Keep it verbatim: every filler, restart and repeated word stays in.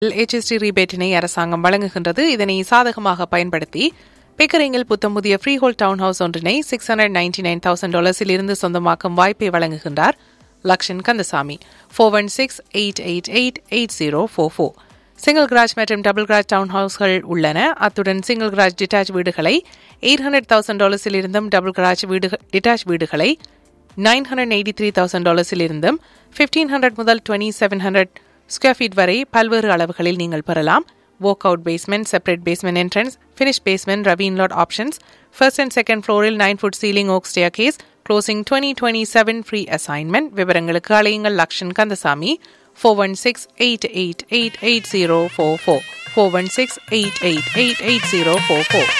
H S T ரிபேட்டினை அரசாங்கம் வழங்குகின்றது. இதனை சாதகமாக பயன்படுத்தி பிக்கரிங்கில் புத்தம் புதிய ஃப்ரீ ஹோல் டவுன் ஹவுஸ் ஒன்றினை six hundred ninety nine thousand டாலர்ஸில் இருந்து சொந்தமாக்கும் வாய்ப்பை வழங்குகின்றார் Lakshan Kandasamy. Four one six eight eight eight eight zero four four. Single Giriraj மற்றும் டபுள் கிராஜ் டவுன் ஹவுஸ்கள் உள்ளன. அத்துடன் சிங்கிள் கிராஜ் டிட்டாச் வீடுகளை எயிட் ஹண்ட்ரட் தௌசண்ட் டாலர்ஸில் இருந்தும் டபுள் கிராஜ் வீடு டிட்டாச் வீடுகளை nine hundred eighty three thousand டாலர்ஸில் இருந்தும் பிப்டீன் ஹண்ட்ரட் முதல் twenty seven hundred square feet வரை பல்வேறு அளவுகளில் நீங்கள் பெறலாம். Walk out basement, separate basement entrance, finish basement, ravine lot options, first and second ஃப்ளோரில் nine food ceiling okay stair case, closing twenty twenty seven free assignment. விவரங்களுக்கு அழையுங்கள் Lakshan Kandasamy. Four one six eight eight eight eight zero four four four one six eight eight eight eight zero four four.